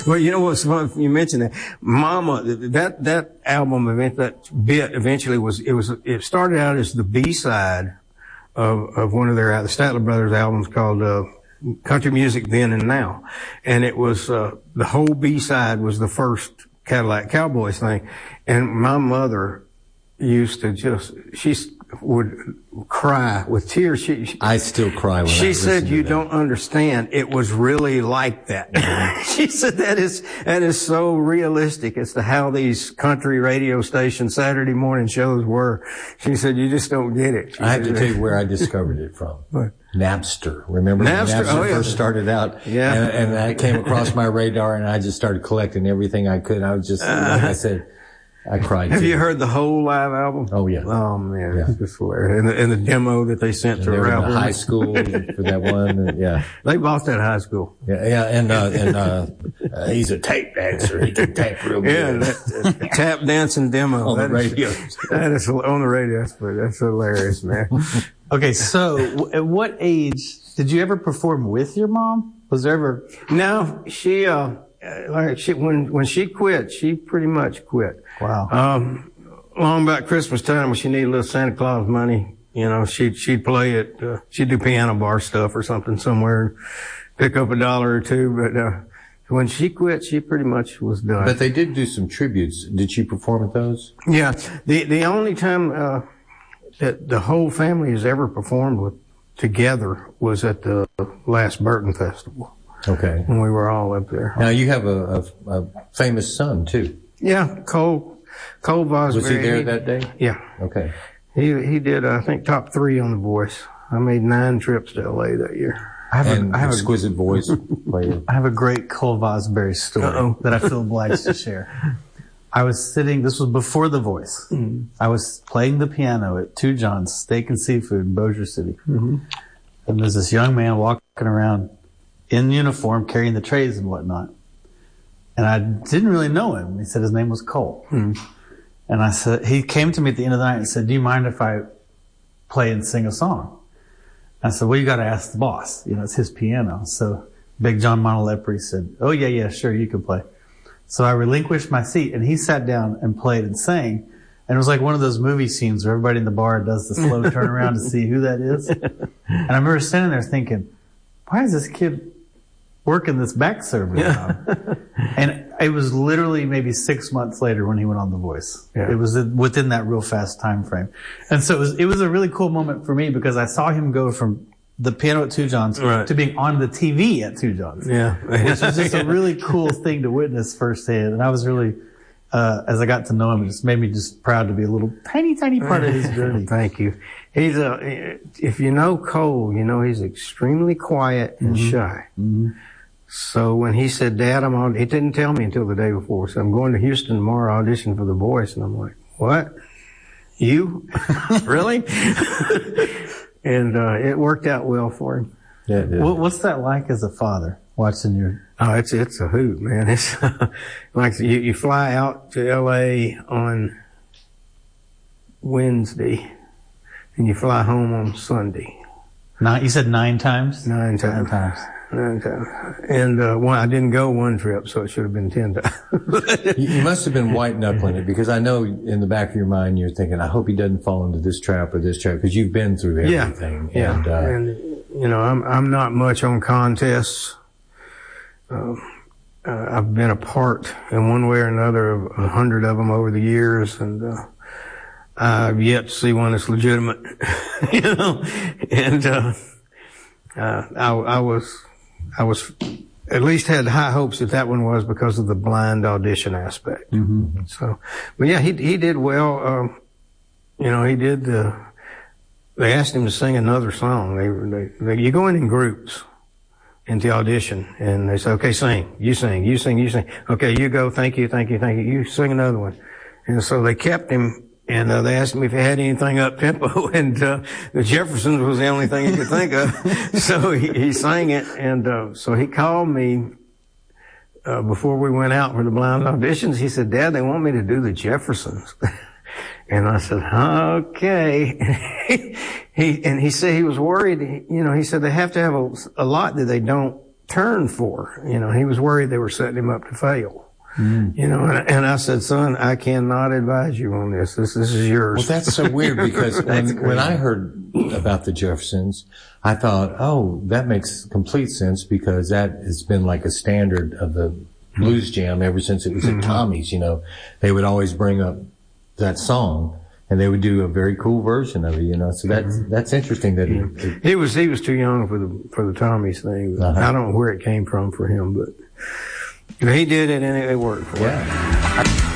Well, you know what's fun? You mentioned that. Mama, that album event, that bit eventually it started out as the B-side of one of the Statler Brothers albums called, Country Music Then and Now. And it was, the whole B-side was the first Cadillac Cowboys thing. And my mother used to she would cry with tears. I still cry when she said, "You don't understand. It was really like that." She said that is so realistic as to how these country radio station Saturday morning shows were. She said, "You just don't get it." I have to tell you where I discovered it from. What? Napster. Remember when Napster first started out? Yeah. And that came across my radar, and I just started collecting everything I could. I was just, like I said, I cried. Have you heard the whole live album? Oh, yeah. Oh, man. Yeah. It's just hilarious. And the demo that they sent to Ralph. High school for that one. Yeah. They lost at high school. Yeah. And he's a tape dancer. He can tape real good. Yeah. Tap dancing demo. On the radio. That is on the radio. That's hilarious, man. Okay. So at what age did you ever perform with your mom? Was there ever? No, when she quit, she pretty much quit. Wow. Long about Christmas time when she needed a little Santa Claus money, she'd play it, she'd do piano bar stuff or something somewhere, pick up $1 or $2, but, when she quit, she pretty much was done. But they did do some tributes. Did she perform at those? Yeah. The only time, that the whole family has ever performed together was at the last Burton Festival. Okay. When we were all up there. Now you have a famous son too. Yeah, Cole Vosbury. Was he there that day? Yeah. Okay. He did, I think, top 3 on The Voice. I made 9 trips to LA that year. I have exquisite voice player. I have a great Cole Vosbury story that I feel obliged to share. I was this was before The Voice. Mm-hmm. I was playing the piano at Two John's Steak and Seafood in Bossier City. Mm-hmm. And there's this young man walking around in uniform, carrying the trays and whatnot. And I didn't really know him. He said his name was Cole. Hmm. And I said, he came to me at the end of the night and said, "Do you mind if I play and sing a song?" I said, "Well, you got to ask the boss. It's his piano." So Big John Monolepri said, "Oh, yeah, sure, you can play." So I relinquished my seat and he sat down and played and sang. And it was like one of those movie scenes where everybody in the bar does the slow turnaround to see who that is. And I remember standing there thinking, why is this kid working this back server job? And it was literally maybe 6 months later when he went on The Voice. Yeah. It was within that real fast time frame. And so it was a really cool moment for me because I saw him go from the piano at Two John's to being on the TV at Two John's. Yeah. Which was just a really cool thing to witness firsthand. And I was really, as I got to know him, it just made me just proud to be a little tiny part of his journey. Thank you. He's if you know Cole, he's extremely quiet and shy. Mm-hmm. So when he said, "Dad, he didn't tell me until the day before. So I'm going to Houston tomorrow, audition for The Voice." And I'm like, "What? You? Really?" And, it worked out well for him. Yeah, it did. What's that like as a father watching your? Oh, it's a hoot, man. It's like you fly out to LA on Wednesday and you fly home on Sunday. You said 9 times? 9 times. 9 times. 9 times. And, I didn't go one trip, so it should have been 10 times. You must have been white knuckling it because I know in the back of your mind you're thinking, I hope he doesn't fall into this trap or this trap because you've been through everything. Yeah. And I'm not much on contests. I've been a part in one way or another of 100 of them over the years, and I've yet to see one that's legitimate. And I was at least had high hopes that one was because of the blind audition aspect. Mm-hmm. So, but yeah, he did well. He did they asked him to sing another song. You go in groups into the audition, and they say, "Okay, sing. You sing. You sing. You sing. Okay, you go. Thank you. Thank you. Thank you. You sing another one." And so they kept him, and they asked him if he had anything up tempo, and the Jeffersons was the only thing he could think of. So he sang it, and so he called me before we went out for the blind auditions. He said, "Dad, they want me to do the Jeffersons." And I said, "Okay." He said he was worried. He said they have to have a lot that they don't turned for. You know, he was worried they were setting him up to fail. You know, and I said, son, I cannot advise you on this. This is yours. Well, that's so weird because when I heard about the Jeffersons, I thought, oh, that makes complete sense because that has been like a standard of the blues jam ever since it was at Tommy's. You know, they would always bring up that song and they would do a very cool version of it. You know, so that's interesting that he was too young for the Tommy's thing. I don't know where it came from for him, but he did it and it worked for him.